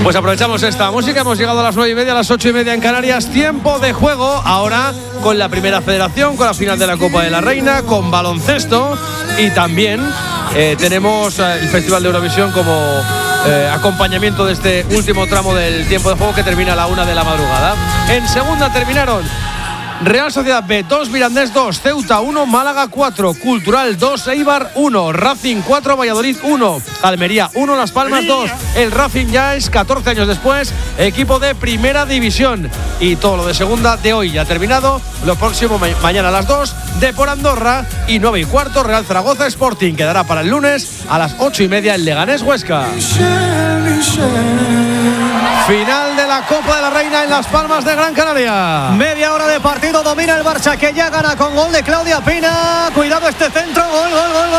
Pues aprovechamos esta música, hemos llegado a las 9:30, a las 8:30 en Canarias, tiempo de juego, ahora con la primera federación, con la final de la Copa de la Reina, con baloncesto y también tenemos el Festival de Eurovisión como acompañamiento de este último tramo del tiempo de juego que termina a la 1 de la madrugada. En segunda terminaron Real Sociedad B 2, Mirandés 2, Ceuta 1, Málaga 4, Cultural 2, Eibar 1, Racing 4, Valladolid 1, Almería 1, Las Palmas 2. El Racing ya es 14 años después equipo de primera división y todo lo de segunda de hoy ya ha terminado. Lo próximo mañana a las 2, Depor Andorra y 9:15 Real Zaragoza Sporting. Quedará para el lunes a las 8:30 el Leganés Huesca. Final de la Copa de la Reina en Las Palmas de Gran Canaria. Media hora de partido, domina el Barça, que ya gana con gol de Claudia Pina. Cuidado este centro, gol.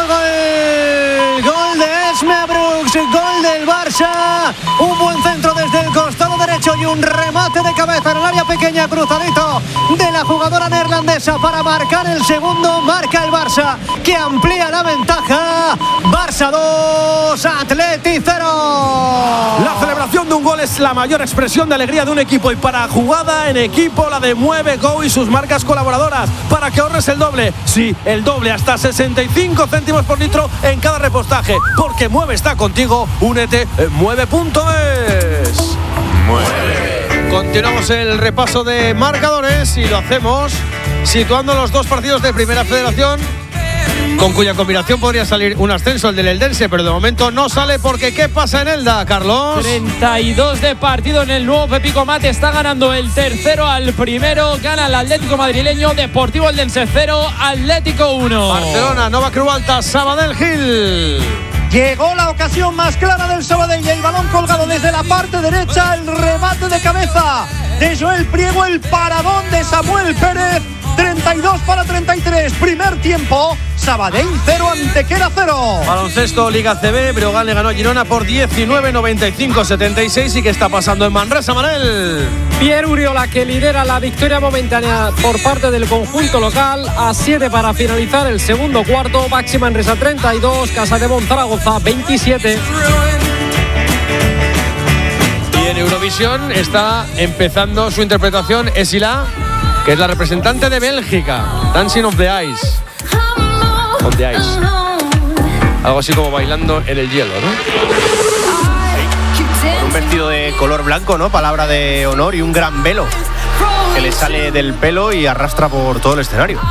Gol de Esme Brooks, gol del Barça. Un buen centro desde el costado derecho y un remate de cabeza en el área pequeña, cruzadito de la jugadora neerlandesa para marcar el segundo. Marca el Barça, que amplía la ventaja. Barça 2, Atleti 0. La celebración de un gol es la mayor expresión de alegría de un equipo, y para jugada en equipo la de Mueve Go y sus marcas colaboradoras, para que ahorres el doble, sí, el doble, hasta 65 céntimos por litro en cada repostaje, porque Mueve está contigo. Únete en mueve.es. Continuamos el repaso de marcadores y lo hacemos situando los dos partidos de Primera Federación, con cuya combinación podría salir un ascenso, el del Eldense, pero de momento no sale porque ¿qué pasa en Elda, Carlos? 32 de partido en el nuevo Pepico Mate, está ganando el tercero al primero, gana el Atlético madrileño, Deportivo Eldense 0, Atlético 1. Barcelona, Nova Cruz Alta, Sabadell Gil. Llegó la ocasión más clara del Sabadell, el balón colgado desde la parte derecha, el remate de cabeza de Joel Priego, el paradón de Samuel Pérez. 32-33, primer tiempo, Sabadell 0, Antequera 0. Baloncesto Liga CB, Breogán le ganó a Girona por 19-95-76. ¿Y qué está pasando en Manresa, Manel? Pierre Uriola, que lidera la victoria momentánea por parte del conjunto local, a 7 para finalizar el segundo cuarto. Baxi Manresa 32, Casademont Zaragoza 27. Y en Eurovisión está empezando su interpretación Esila, que es la representante de Bélgica, Dancing of the Ice. On the Ice. Algo así como bailando en el hielo, ¿no? Con un vestido de color blanco, ¿no? Palabra de honor, y un gran velo que le sale del pelo y arrastra por todo el escenario.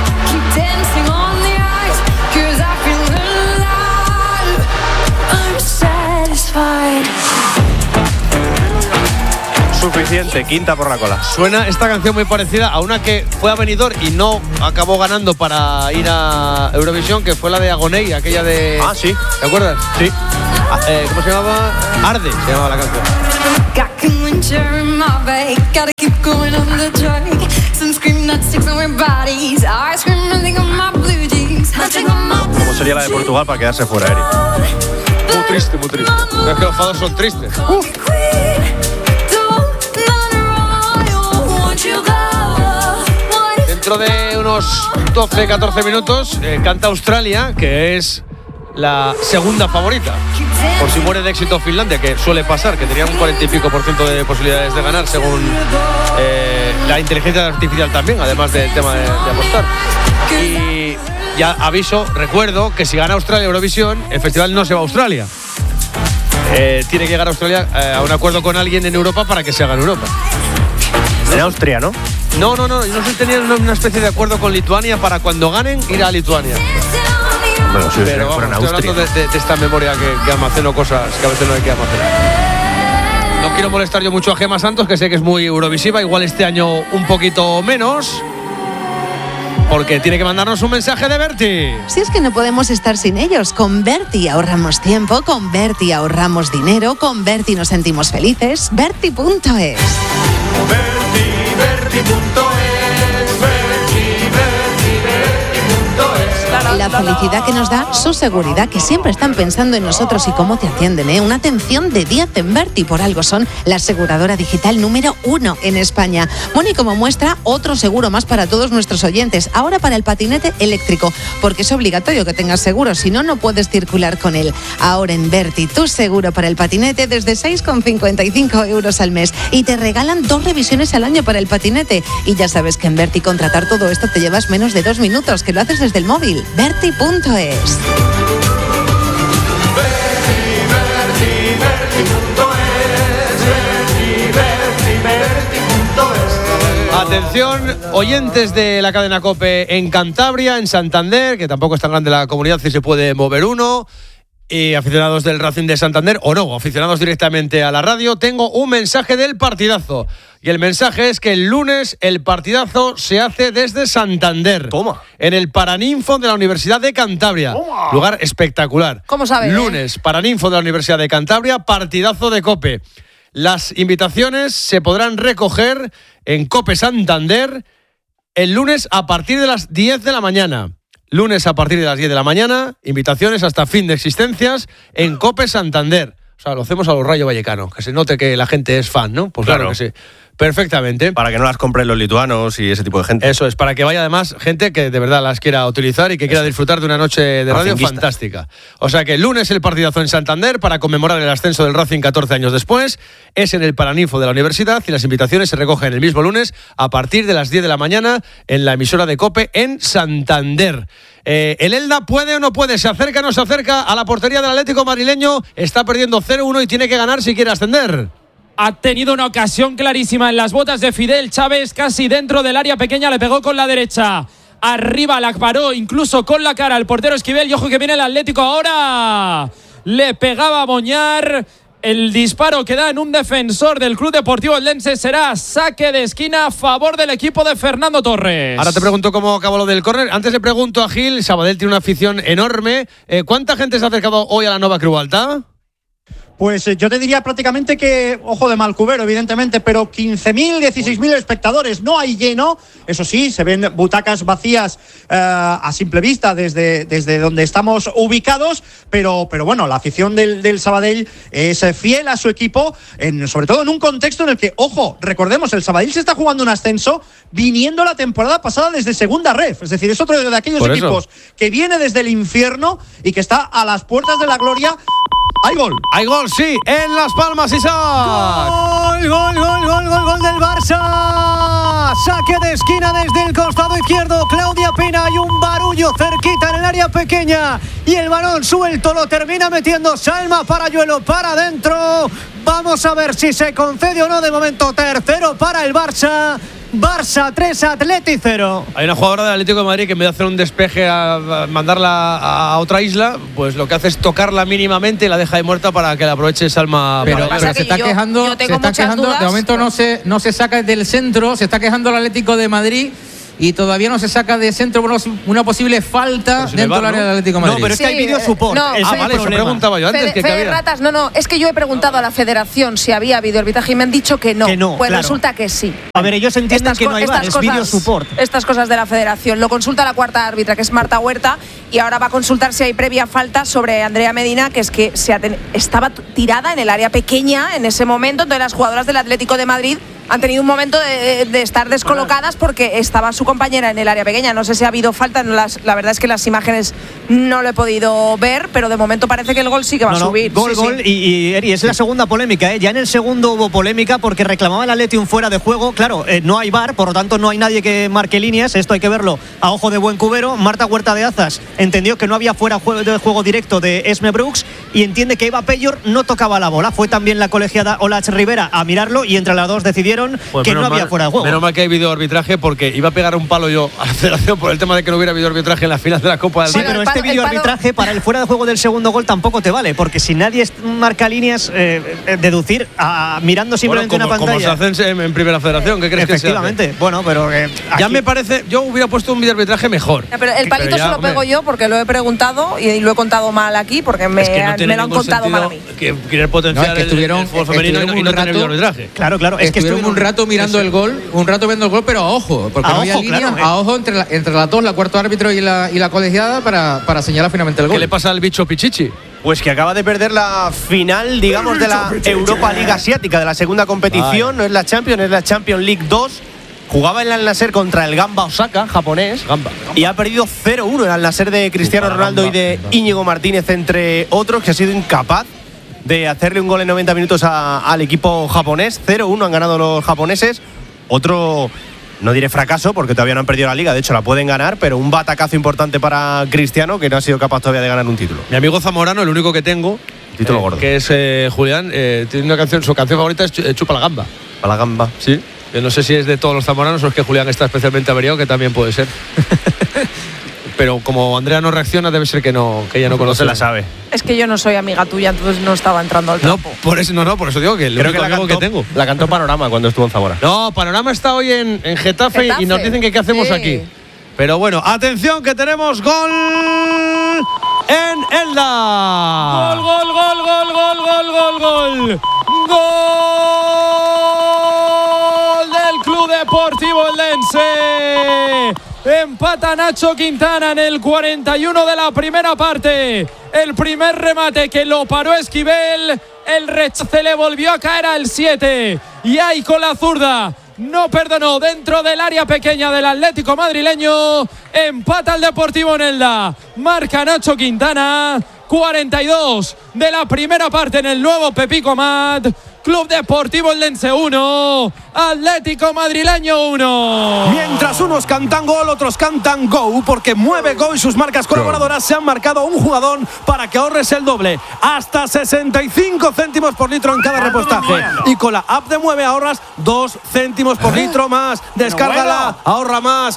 Suficiente, quinta por la cola. Suena esta canción muy parecida a una que fue a Benidorm y no acabó ganando para ir a Eurovisión, que fue la de Agoney, aquella de... Ah, sí. ¿Te acuerdas? Sí. ¿Cómo se llamaba? Arde, se llamaba la canción. ¿Cómo sería la de Portugal para quedarse fuera, Eric? Muy triste, muy triste. No es que los fados son tristes. Dentro de unos 12-14 minutos canta Australia, que es la segunda favorita, por si muere de éxito Finlandia, que suele pasar, que tenía un 40 y pico % de posibilidades de ganar según la inteligencia artificial también, además del tema de apostar. Y ya aviso, recuerdo que si gana Australia Eurovisión, el festival no se va a Australia. Tiene que llegar a Australia a un acuerdo con alguien en Europa para que se haga en Europa. En Austria, ¿no? No sé si tenían una especie de acuerdo con Lituania para cuando ganen ir a Lituania. Bueno, sí, pero vamos, estoy hablando de esta memoria que almaceno cosas que a veces no hay que almacenar. No quiero molestar yo mucho a Gemma Santos, que sé que es muy eurovisiva, igual este año un poquito menos, porque tiene que mandarnos un mensaje de Berti. Si es que no podemos estar sin ellos. Con Berti ahorramos tiempo, con Berti ahorramos dinero, con Berti nos sentimos felices. Berti.es. La felicidad que nos da su seguridad, que siempre están pensando en nosotros y cómo te atienden, ¿eh? Una atención de 10 en Verti, por algo son la aseguradora digital número 1 en España. Bueno, y como muestra, otro seguro más para todos nuestros oyentes, ahora para el patinete eléctrico, porque es obligatorio que tengas seguro, si no, no puedes circular con él. Ahora en Verti, tu seguro para el patinete desde 6,55 euros al mes, y te regalan 2 revisiones al año para el patinete. Y ya sabes que en Verti contratar todo esto te llevas menos de 2 minutos, que lo haces desde el móvil. Verti.es. Atención, oyentes de la cadena COPE en Cantabria, en Santander, que tampoco es tan grande la comunidad si se puede mover uno, y aficionados del Racing de Santander, o no, aficionados directamente a la radio, tengo un mensaje del partidazo. Y el mensaje es que el lunes el partidazo se hace desde Santander. Toma. En el Paraninfo de la Universidad de Cantabria. Toma. Lugar espectacular. ¿Cómo sabes? Lunes, Paraninfo de la Universidad de Cantabria, partidazo de COPE. Las invitaciones se podrán recoger en COPE Santander el lunes a partir de las 10 de la mañana. Lunes a partir de las 10 de la mañana, invitaciones hasta fin de existencias en COPE Santander. O sea, lo hacemos a los Rayo Vallecano, que se note que la gente es fan, ¿no? Pues claro que sí. Perfectamente. Para que no las compren los lituanos y ese tipo de gente. Eso es, para que vaya además gente que de verdad las quiera utilizar y que quiera disfrutar de una noche de radio Racinguista. fantástica. O sea que el lunes el partidazo en Santander para conmemorar el ascenso del Racing 14 años después. Es en el Paraninfo de la Universidad y las invitaciones se recogen el mismo lunes a partir de las 10 de la mañana en la emisora de COPE en Santander. ¿El Elda puede o no puede? ¿Se acerca o no se acerca a la portería del Atlético madrileño? Está perdiendo 0-1 y tiene que ganar si quiere ascender. Ha tenido una ocasión clarísima en las botas de Fidel Chávez, casi dentro del área pequeña, le pegó con la derecha. Arriba la paró, incluso con la cara al portero Esquivel, y ojo que viene el Atlético ahora. Le pegaba a Boñar. El disparo que da en un defensor del Club Deportivo Eldense será saque de esquina a favor del equipo de Fernando Torres. Ahora te pregunto cómo acabó lo del córner. Antes le pregunto a Gil, Sabadell tiene una afición enorme. ¿Cuánta gente se ha acercado hoy a la Nova Creu Alta? Pues yo te diría prácticamente que, ojo de mal cubero, evidentemente, pero 15.000, 16.000 espectadores. No hay lleno, eso sí, se ven butacas vacías a simple vista desde donde estamos ubicados, pero bueno, la afición del Sabadell es fiel a su equipo, sobre todo en un contexto en el que, ojo, recordemos, el Sabadell se está jugando un ascenso viniendo la temporada pasada desde segunda ref, es decir, es otro de aquellos equipos que viene desde el infierno y que está a las puertas de la gloria. ¡Hay gol! ¡Hay gol, sí! ¡En Las Palmas, Isaac! ¡Gol del Barça! Saque de esquina desde el costado izquierdo. Claudia Pina y un barullo cerquita en el área pequeña. Y el balón suelto lo termina metiendo Salma Parayuelo para adentro. Vamos a ver si se concede o no. De momento, tercero para el Barça. Barça 3, Atleti 0. Hay una jugadora del Atlético de Madrid que en vez de hacer un despeje a mandarla a otra isla, pues lo que hace es tocarla mínimamente y la deja ahí muerta para que la aproveche Salma. Pero se está quejando, de momento no se saca del centro, se está quejando el Atlético de Madrid. Y todavía no se saca de centro una posible falta dentro del área del Atlético de Madrid. No, pero es que hay video support. Vale, eso preguntaba yo antes. Fede Ratas, no, es que yo he preguntado a la federación si había video arbitraje y me han dicho que no. Pues claro. Resulta que sí. A ver, ellos entienden que no hay VAR, es video support. Estas cosas de la federación. Lo consulta la cuarta árbitra, que es Marta Huerta, y ahora va a consultar si hay previa falta sobre Andrea Medina, que es que estaba tirada en el área pequeña en ese momento. Entonces las jugadoras del Atlético de Madrid han tenido un momento de estar descolocadas porque estaba su compañera en el área pequeña. No sé si ha habido falta, la verdad es que las imágenes no lo he podido ver, pero de momento parece que el gol sí que va a subir. Gol. Y Eri, es la segunda polémica, Ya en el segundo hubo polémica porque reclamaba el Atleti un fuera de juego. Claro, no hay VAR, por lo tanto no hay nadie que marque líneas. Esto hay que verlo a ojo de buen cubero. Marta Huerta de Azas entendió que no había fuera de juego directo de Esme Brooks y entiende que Eva Peyor no tocaba la bola. Fue también la colegiada Olach Rivera a mirarlo y entre las dos decidieron que no había fuera de juego. Menos mal que hay videoarbitraje, porque iba a pegar un palo yo a la federación por el tema de que no hubiera videoarbitraje en la final de la Copa del Rey. Sí, pero este videoarbitraje para el fuera de juego del segundo gol tampoco te vale, porque si nadie marca líneas, deducir mirando simplemente una pantalla. Como se hacen en primera federación, ¿qué crees que se hace? Efectivamente, bueno, pero ya me parece, yo hubiera puesto un videoarbitraje mejor. Pero el palito se lo pego yo porque lo he preguntado y lo he contado mal aquí, porque me lo han contado mal a mí. Que querer potenciar el fútbol femenino y no tener videoarbitraje. Claro, es que estuvieron estuvimos un rato mirando el gol, pero a ojo, porque no había línea, claro, a ojo entre las dos, la cuarto árbitro y la colegiada para señalar finalmente el gol. ¿Qué le pasa al bicho Pichichi? Pues que acaba de perder la final, digamos, de la Europa League Asiática, de la segunda competición. Ay. No es la Champions, es la Champions League 2. Jugaba el Al Nassr contra el Gamba Osaka, japonés, y ha perdido 0-1 el Al Nassr de Cristiano Ronaldo y de Íñigo Martínez, entre otros, que ha sido incapaz de hacerle un gol en 90 minutos al equipo japonés. 0-1 han ganado los japoneses. Otro, no diré fracaso, porque todavía no han perdido la liga, de hecho la pueden ganar, pero un batacazo importante para Cristiano, que no ha sido capaz todavía de ganar un título. Mi amigo Zamorano, el único que tengo, título gordo, que es Julián, tiene una canción, su canción favorita es Chupa la Gamba. Para la Gamba. Sí. No sé si es de todos los zamoranos o es que Julián está especialmente averiado, que también puede ser. Pero como Andrea no reacciona, debe ser que ella no conoce. No se la sabe. Es que yo no soy amiga tuya, entonces no estaba entrando al campo. Por eso digo que el único amigo que tengo. La cantó Panorama cuando estuvo en Zamora. No, Panorama está hoy en Getafe y nos dicen que qué hacemos aquí. Pero bueno, atención, que tenemos gol en Elda. Gol. Club Deportivo Eldense. Empata Nacho Quintana en el 41 de la primera parte. El primer remate que lo paró Esquivel. El rechace le volvió a caer al 7. Y ahí con la zurda no perdonó dentro del área pequeña del Atlético madrileño. Empata el Deportivo en Elda. Marca Nacho Quintana. 42 de la primera parte en el nuevo Pepico Amat. Club Deportivo Eldense 1, Atlético madrileño 1. Mientras unos cantan gol, otros cantan go, porque Mueve Go y sus marcas colaboradoras se han marcado un jugador para que ahorres el doble, hasta 65 céntimos por litro en cada repostaje. Y con la app de Mueve ahorras 2 céntimos por litro más. Descárgala, ahorra más.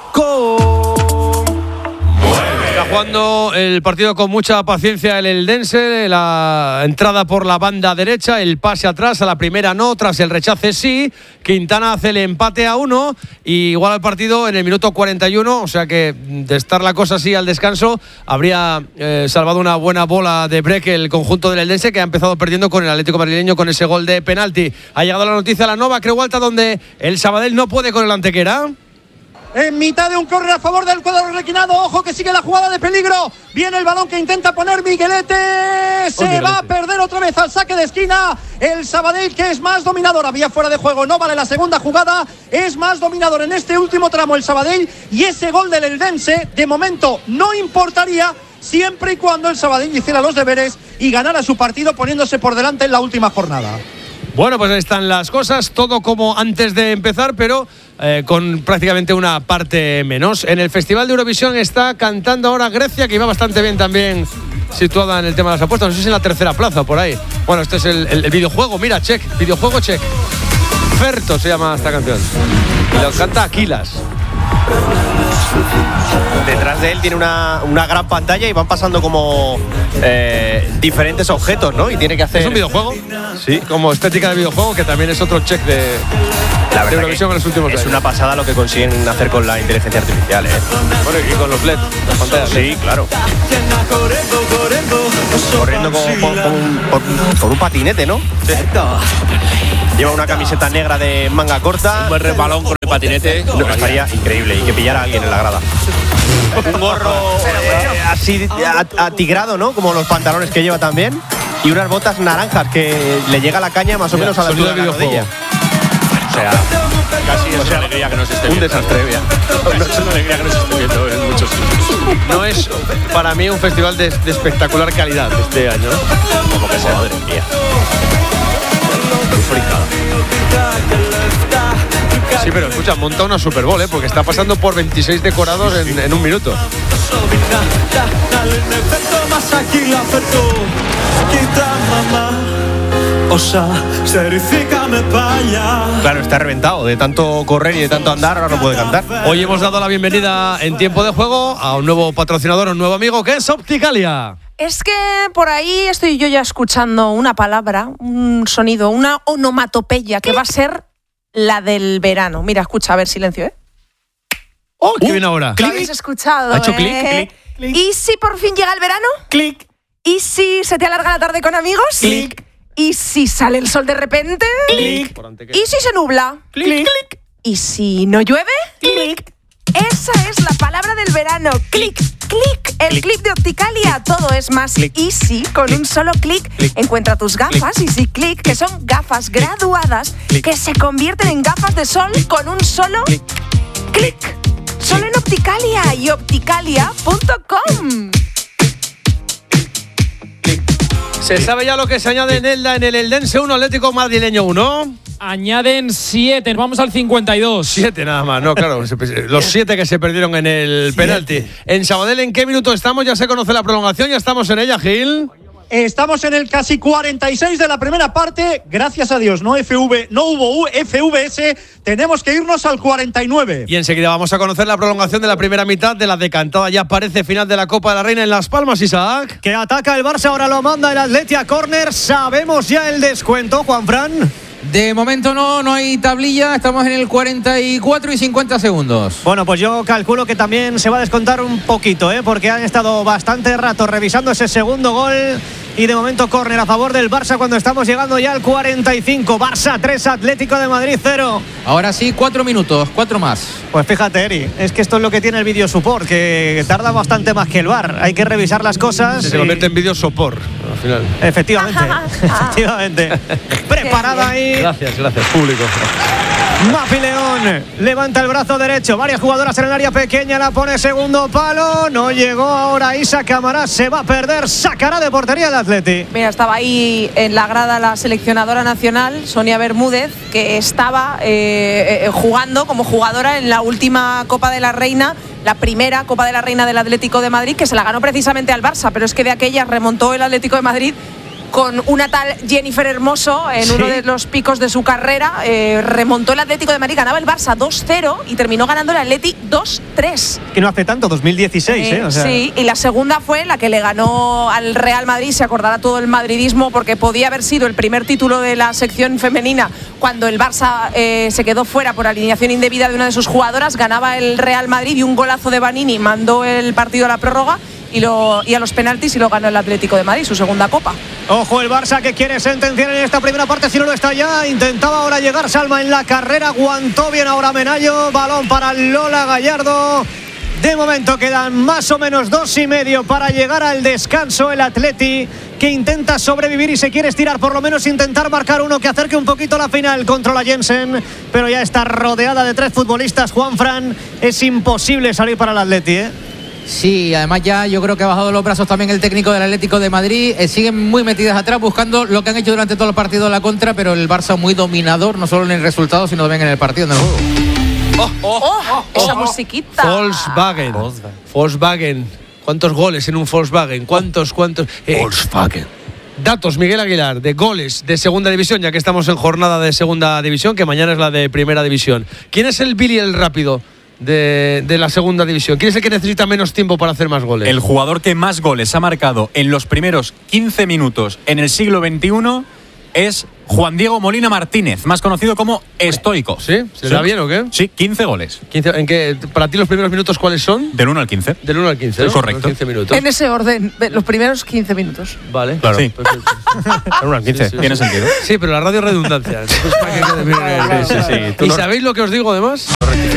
Está jugando el partido con mucha paciencia el Eldense, la entrada por la banda derecha, el pase atrás, a la primera no, tras el rechace sí. Quintana hace el empate a 1 y igual al partido en el minuto 41, o sea que de estar la cosa así al descanso habría salvado una buena bola de break el conjunto del Eldense, que ha empezado perdiendo con el Atlético madrileño con ese gol de penalti. Ha llegado la noticia a la Nova Creu Alta, donde el Sabadell no puede con el Antequera. En mitad de un córner a favor del cuadro requinado. Ojo que sigue la jugada de peligro. Viene el balón que intenta poner Miguelete. Se va a perder otra vez al saque de esquina. El Sabadell, que es más dominador. Había fuera de juego, no vale la segunda jugada. Es más dominador en este último tramo el Sabadell. Y ese gol del Eldense, de momento, no importaría, siempre y cuando el Sabadell hiciera los deberes y ganara su partido poniéndose por delante en la última jornada. Bueno, pues ahí están las cosas, todo como antes de empezar, pero con prácticamente una parte menos. En el Festival de Eurovisión está cantando ahora Grecia, que iba bastante bien también situada en el tema de las apuestas. No sé si en la tercera plaza o por ahí. Bueno, este es el videojuego, mira, check, videojuego check. Ferto se llama esta canción. Y lo canta Aquilas. Detrás de él tiene una gran pantalla y van pasando como diferentes objetos, ¿no? Y tiene que hacer... ¿Es un videojuego? Sí. Como estética de videojuego, que también es otro check de Eurovisión en los últimos años. Es una pasada lo que consiguen hacer con la inteligencia artificial, ¿eh? Bueno, y con los LED, las pantallas. Sí, claro. Corriendo con un patinete, ¿no? Sí. Lleva una camiseta negra de manga corta. Un buen resbalón con el patinete. No, estaría increíble. Y que pillara a alguien en la grada. Un gorro así atigrado, ¿no? Como los pantalones que lleva también. Y unas botas naranjas que le llega la caña más o menos a la altura de la rodilla. O sea, casi es una alegría que nos esté viendo. Un desastre, no es una alegría que nos esté viendo en muchos sitios. No es para mí un festival de espectacular calidad este año, ¿no? Como que sea, madre mía. Sí, pero escucha, monta una Super Bowl, porque está pasando por 26 decorados en un minuto. Claro, está reventado de tanto correr y de tanto andar, ahora no puede cantar. Hoy hemos dado la bienvenida en tiempo de juego a un nuevo patrocinador, un nuevo amigo, que es Opticalia. Es que por ahí estoy yo ya escuchando una palabra, un sonido, una onomatopeya que va a ser la del verano. Mira, escucha, a ver, silencio, ¿eh? ¡Oh, qué bien ahora! ¿Lo habéis escuchado? ¿Ha hecho clic? ¿Y si por fin llega el verano? ¡Clic! ¿Y si se te alarga la tarde con amigos? ¡Clic! ¿Y si sale el sol de repente? Clic. ¿Y si se nubla? Clic. ¿Y si no llueve? Clic. Esa es la palabra del verano. Clic, clic. El clic de Opticalia. Todo es más easy con un solo clic. Encuentra tus gafas Easy Click, que son gafas graduadas que se convierten en gafas de sol con un solo clic. Solo en Opticalia y opticalia.com. ¿Se sabe ya lo que se añade en Elda en el Eldense 1, Atlético Madrileño 1? Añaden 7, vamos al 52. 7 nada más, no, claro. Los 7 que se perdieron en el penalti. En Sabadell, ¿en qué minuto estamos? Ya se conoce la prolongación, ya estamos en ella, Gil. Estamos en el casi 46 de la primera parte. Gracias a Dios, no hubo FVS. Tenemos que irnos al 49. Y enseguida vamos a conocer la prolongación de la primera mitad de la decantada. Ya parece final de la Copa de la Reina en Las Palmas, Isaac. Que ataca el Barça, ahora lo manda el Atleti a córner. Sabemos ya el descuento, Juanfran. De momento no hay tablilla, estamos en el 44 y 50 segundos. Bueno, pues yo calculo que también se va a descontar un poquito, porque han estado bastante rato revisando ese segundo gol. Y de momento córner a favor del Barça cuando estamos llegando ya al 45. Barça 3, Atlético de Madrid 0. Ahora sí, 4 minutos, 4 más. Pues fíjate, Eri, es que esto es lo que tiene el video support, que tarda bastante más que el VAR. Hay que revisar las cosas. Se convierte en video support al final. Efectivamente, efectivamente. Preparada ahí. Gracias, público. Mapi León levanta el brazo derecho, varias jugadoras en el área pequeña, la pone segundo palo, no llegó ahora Isa Camarás, se va a perder, sacará de portería el Atleti. Mira, estaba ahí en la grada la seleccionadora nacional, Sonia Bermúdez, que estaba jugando como jugadora en la última Copa de la Reina, la primera Copa de la Reina del Atlético de Madrid, que se la ganó precisamente al Barça, pero es que de aquella remontó el Atlético de Madrid con una tal Jennifer Hermoso en uno de los picos de su carrera. Remontó el Atlético de Madrid, ganaba el Barça 2-0 y terminó ganando el Atleti 2-3. Que no hace tanto, 2016, o sea. Sí, y la segunda fue la que le ganó al Real Madrid. Se acordará todo el madridismo, porque podía haber sido el primer título de la sección femenina cuando el Barça se quedó fuera por alineación indebida de una de sus jugadoras. Ganaba el Real Madrid y un golazo de Vanini mandó el partido a la prórroga y a los penaltis, y lo ganó el Atlético de Madrid, su segunda Copa. Ojo el Barça, que quiere sentenciar en esta primera parte, si no lo está ya. Intentaba ahora llegar Salma en la carrera, aguantó bien ahora Menayo, balón para Lola Gallardo. De momento quedan más o menos 2,5 para llegar al descanso. El Atleti, que intenta sobrevivir y se quiere estirar, por lo menos intentar marcar uno que acerque un poquito la final contra la Jensen, pero ya está rodeada de 3 futbolistas. Juanfran, es imposible salir para el Atleti, Sí, además ya yo creo que ha bajado los brazos también el técnico del Atlético de Madrid. Siguen muy metidas atrás, buscando lo que han hecho durante todo el partido de la contra, pero el Barça muy dominador, no solo en el resultado, sino también en el partido, en el juego. Esa musiquita. Volkswagen. ¿Cuántos goles en un Volkswagen? ¿Cuántos? Volkswagen. Datos, Miguel Aguilar, de goles de segunda división, ya que estamos en jornada de segunda división, que mañana es la de primera división. ¿Quién es el Billy el rápido de la segunda división? ¿Quién es el que necesita menos tiempo para hacer más goles? El jugador que más goles ha marcado en los primeros 15 minutos en el siglo XXI es Juan Diego Molina Martínez, más conocido como Stoico. ¿Sí? ¿Se da bien o qué? Sí, 15 goles. 15, ¿en qué? ¿Para ti los primeros minutos cuáles son? Del 1 al 15. Del 1 al 15, ¿no? Correcto. 15 minutos. En ese orden, los primeros 15 minutos. Vale. Claro. Sí. Perfecto. Del 1 al 15. Tiene sentido. Sí, pero la radio es redundancia. Entonces, para que quede bien. Sí. ¿Y sabéis lo que os digo además?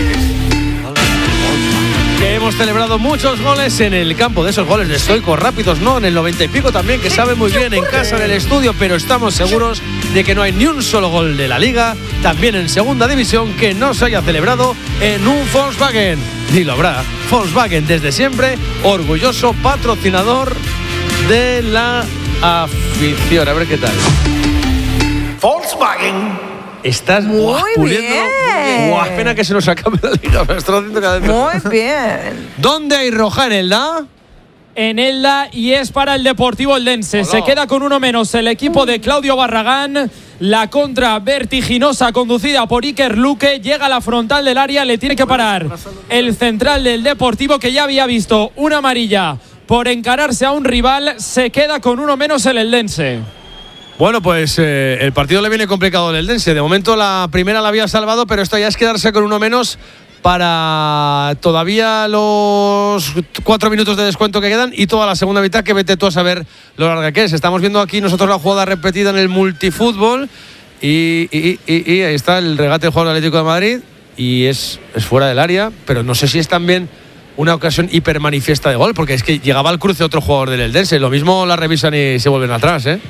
Que hemos celebrado muchos goles en el campo, de esos goles de Stoico rápidos, ¿no? En el 90 y pico también, que sabe muy bien en casa, en el estudio, pero estamos seguros de que no hay ni un solo gol de la Liga, también en segunda división, que no se haya celebrado en un Volkswagen. Ni lo habrá. Volkswagen, desde siempre, orgulloso patrocinador de la afición. A ver qué tal. Volkswagen. Estás muy puliendo. bien. Guau, pena que se nos acabe la Liga. Me estoy haciendo cada vez mejor. Muy bien. ¿Dónde hay roja en Elda? En Elda, y es para el Deportivo Eldense. Se queda con uno menos el equipo de Claudio Barragán. La contra vertiginosa conducida por Iker Luque llega a la frontal del área, le tiene que parar el central del Deportivo, que ya había visto una amarilla por encararse a un rival. Se queda con uno menos el Eldense. Bueno, pues el partido le viene complicado al Eldense. De momento la primera la había salvado, pero esto ya es quedarse con uno menos para todavía los 4 minutos de descuento que quedan y toda la segunda mitad, que vete tú a saber lo larga que es. Estamos viendo aquí nosotros la jugada repetida en el multifútbol y ahí está el regate del jugador del Atlético de Madrid y es fuera del área, pero no sé si es también una ocasión hipermanifiesta de gol, porque es que llegaba al cruce otro jugador del Eldense. Lo mismo la revisan y se vuelven atrás, ¿eh?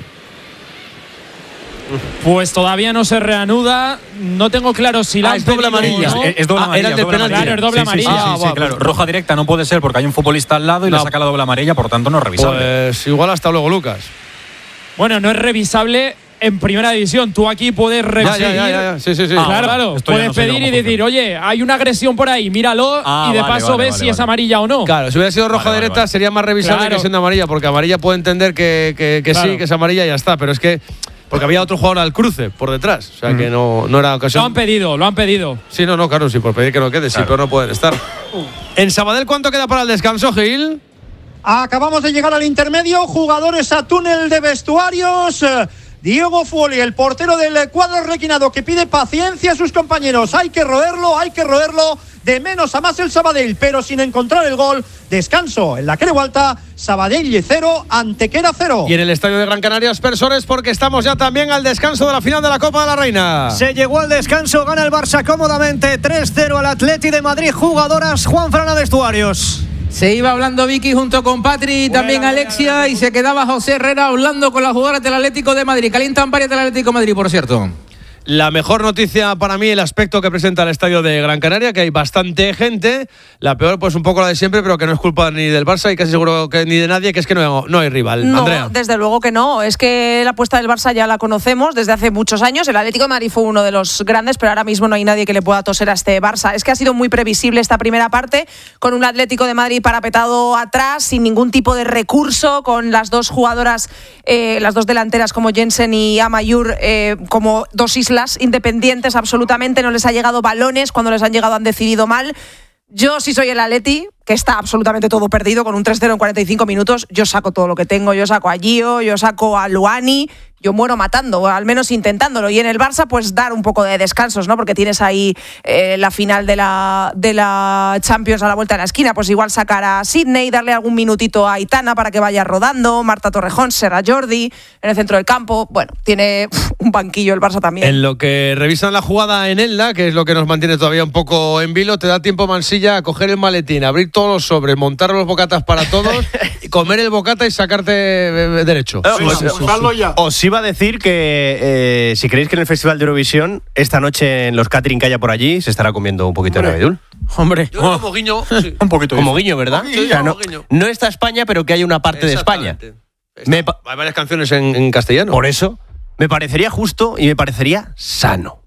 Pues todavía no se reanuda. No tengo claro si la es doble amarilla. ¿no? Es doble amarilla. Era el del penalti. Claro, es doble amarilla. Sí, claro. Roja directa no puede ser porque hay un futbolista al lado y le saca la doble amarilla, por tanto no es revisable. Pues igual hasta luego, Lucas. Bueno, no es revisable en primera división. Tú aquí puedes revisar. Ya. Sí. Claro. Puedes pedir y decir, oye, hay una agresión por ahí, míralo y de paso ves si es amarilla o no. Claro, si hubiera sido roja directa sería más revisable que siendo amarilla, porque amarilla puede entender que sí, que es amarilla y ya está, pero es que porque había otro jugador al cruce por detrás, o sea que no era ocasión. Lo han pedido. Sí, claro, sí, por pedir que no quede, sí, pero no pueden estar. En Sabadell, ¿cuánto queda para el descanso, Gil? Acabamos de llegar al intermedio, jugadores a túnel de vestuarios. Diego Fuoli, el portero del cuadro requinado, que pide paciencia a sus compañeros. Hay que roerlo, de menos a más el Sabadell, pero sin encontrar el gol. Descanso en la Creu Alta, Sabadell 0, Antequera 0. Y en el estadio de Gran Canaria, aspersores, porque estamos ya también al descanso de la final de la Copa de la Reina. Se llegó al descanso, gana el Barça cómodamente 3-0 al Atleti de Madrid. Jugadoras, Juan Fran a vestuarios. Se iba hablando Vicky junto con Patri y también Alexia, y se quedaba José Herrera hablando con las jugadoras del Atlético de Madrid. Calientan varias del Atlético de Madrid, por cierto. La mejor noticia para mí, el aspecto que presenta el estadio de Gran Canaria, que hay bastante gente. La peor, pues un poco la de siempre, pero que no es culpa ni del Barça y casi seguro que ni de nadie, que es que no hay rival. No, Andrea. Desde luego que no. Es que la apuesta del Barça ya la conocemos desde hace muchos años. El Atlético de Madrid fue uno de los grandes, pero ahora mismo no hay nadie que le pueda toser a este Barça. Es que ha sido muy previsible esta primera parte, con un Atlético de Madrid parapetado atrás, sin ningún tipo de recurso, con las dos jugadoras, las dos delanteras como Jensen y Amayur, como dos islas independientes absolutamente. No les ha llegado balones, cuando les han llegado han decidido mal. Yo, si soy el Atleti, que está absolutamente todo perdido, con un 3-0 en 45 minutos, yo saco todo lo que tengo. Yo saco a Gio, yo saco a Luani, yo muero matando, al menos intentándolo. Y en el Barça, pues dar un poco de descansos, ¿no? Porque tienes ahí la final de la Champions a la vuelta de la esquina. Pues igual sacar a Sidney, darle algún minutito a Aitana para que vaya rodando, Marta Torrejón, Serra Jordi en el centro del campo. Bueno, tiene un banquillo el Barça también. En lo que revisan la jugada en Elda, que es lo que nos mantiene todavía un poco en vilo, te da tiempo, Mansilla, a coger el maletín, abrir todos los sobres, montar los bocatas para todos, comer el bocata y sacarte derecho. Os iba a decir que si creéis que en el Festival de Eurovisión, esta noche en los catering que haya por allí, se estará comiendo un poquito de navedul. Hombre, yo como guiño, sí. Un poquito. Como guiño, ¿verdad? Sí, o sea, guiño. No está España, pero que hay una parte de España. Hay varias canciones en castellano. Por eso, me parecería justo y me parecería sano.